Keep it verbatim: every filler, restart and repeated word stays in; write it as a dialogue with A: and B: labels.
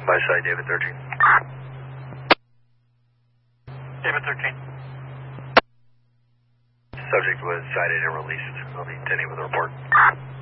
A: By side, David thirteen.
B: David thirteen.
A: Subject was cited and released. I'll be attending with a report.